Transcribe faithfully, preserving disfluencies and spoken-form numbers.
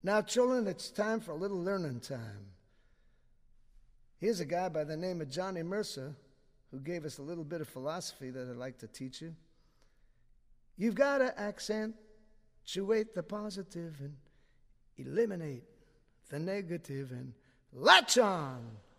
Now, children, it's time for a little learning time. Here's a guy by the name of Johnny Mercer who gave us a little bit of philosophy that I'd like to teach you. You've got to accentuate the positive and eliminate the negative and latch on